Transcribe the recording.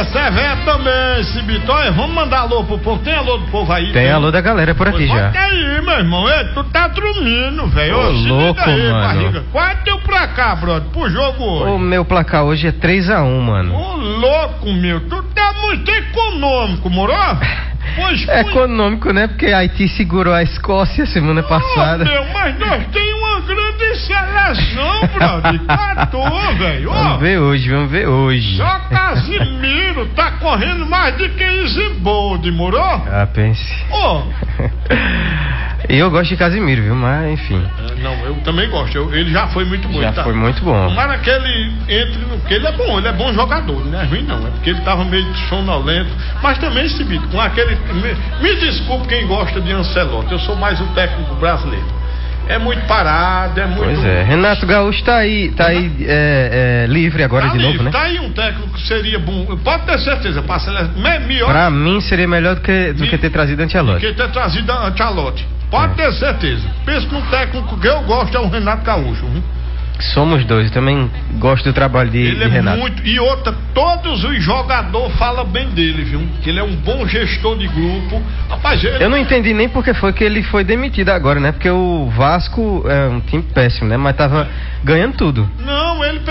você vê também, esse Bitóia. Vamos mandar alô pro povo. Tem alô do povo aí? Tem alô da galera por aqui já. Bota aí, meu irmão. Ei, tu tá dormindo, velho. Ô, louco, aí, mano. Barriga. Qual é teu placar, brother, pro jogo hoje? O meu placar hoje é 3-1, mano. Ô, louco, meu. Tu tá muito econômico, moro? Pois é econômico, né? Porque a Haiti segurou a Escócia semana passada. Meu, mas nós temos uma grande seleção, brother. Catou, velho. Vamos ver hoje. Só Casimiro tá correndo mais do que Isiboldi, moro? Ah, pense. Eu gosto de Casimiro, viu? Mas, enfim. Não, eu também gosto. Ele já foi muito bom. Foi muito bom. Tomara que ele entre no... Porque ele é bom jogador, não é ruim não. É porque ele tava meio sonolento. Mas também esse bicho, com aquele... Me desculpe quem gosta de Ancelotti. Eu sou mais o técnico brasileiro. É muito parado, é muito... Pois é. Renato Gaúcho tá aí livre agora de novo, né? Tá aí um técnico que seria bom. Pode ter certeza. Pra mim seria melhor do que ter trazido Ancelotti. Do que ter trazido Ancelotti. Pode ter certeza. Penso num técnico que eu gosto, é o Renato Gaúcho. Somos dois, eu também gosto do trabalho de Renato. Muito. E outra, todos os jogadores falam bem dele, viu? Que ele é um bom gestor de grupo. Rapaz, eu não entendi nem porque foi que ele foi demitido agora, né? Porque o Vasco é um time péssimo, né? Mas tava ganhando tudo. Não,